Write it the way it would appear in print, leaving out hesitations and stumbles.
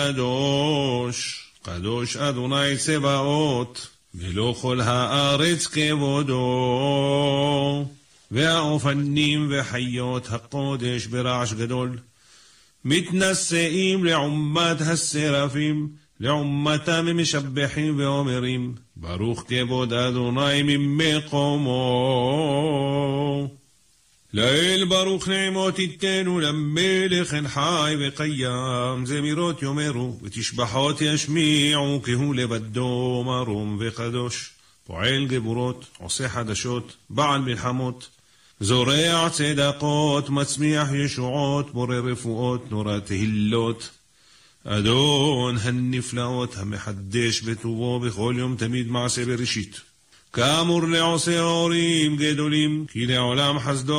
קדוש, קדוש אדוני צבאות, ולא כל הארץ כבודו, והאופנים וחיות הקודש ברעש גדול, מתנשאים לעומת הסרפים, לעומתם משבחים ואומרים, ברוך כבוד אדוני ממקומו. לאל ברוך נעמות יתנו למלך חי וקיים, זמירות יאמרו ותשבחות ישמיעו, כי הוא לבדו מרום וקדוש, פועל גבורות, עושה חדשות, בעל מלחמות, זורע צדקות, מצמיח ישועות, בורא רפואות, נורא תהילות, אדון הנפלאות, המחדש בטובו בכל יום תמיד מעשה בראשית, כאמור לעושה אורים גדולים, כי לעולם חסדו